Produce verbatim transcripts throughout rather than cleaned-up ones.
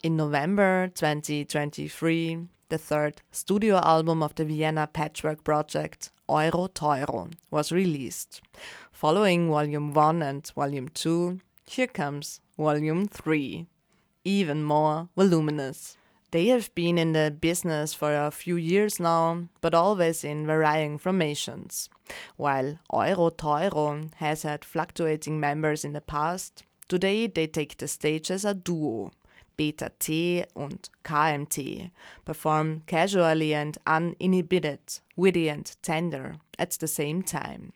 In November twenty twenty-three, the third studio album of the Vienna Patchwork project, Euro Teuro, was released. Following Volume one and Volume two, here comes Volume three, even more voluminous. They have been in the business for a few years now, but always in varying formations. While Euro Teuro has had fluctuating members in the past, today they take the stage as a duo. Beta T und K M T perform casually and uninhibited, witty and tender at the same time.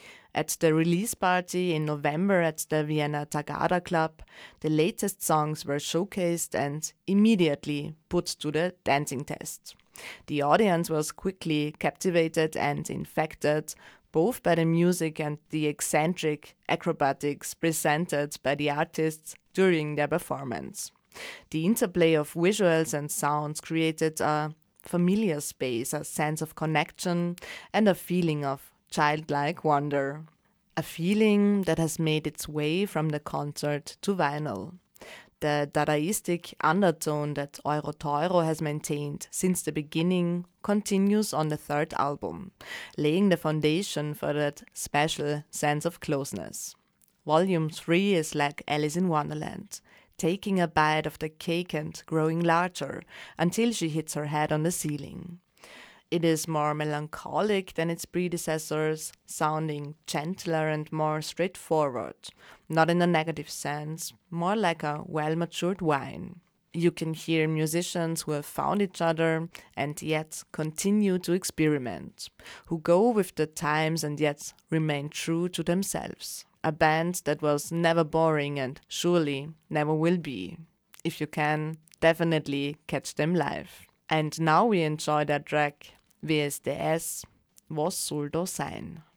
At the release party in November at the Vienna Tagada Club, the latest songs were showcased and immediately put to the dancing test. The audience was quickly captivated and infected, both by the music and the eccentric acrobatics presented by the artists during their performance. The interplay of visuals and sounds created a familiar space, a sense of connection, and a feeling of childlike wonder. A feeling that has made its way from the concert to vinyl. The Dadaistic undertone that Euro Teuro has maintained since the beginning continues on the third album, laying the foundation for that special sense of closeness. Volume three is like Alice in Wonderland, taking a bite of the cake and growing larger until she hits her head on the ceiling. It is more melancholic than its predecessors, sounding gentler and more straightforward, not in a negative sense, more like a well-matured wine. You can hear musicians who have found each other and yet continue to experiment, who go with the times and yet remain true to themselves. A band that was never boring and surely never will be. If you can, definitely catch them live. And now we enjoy their track W S D S, Was soll da sein?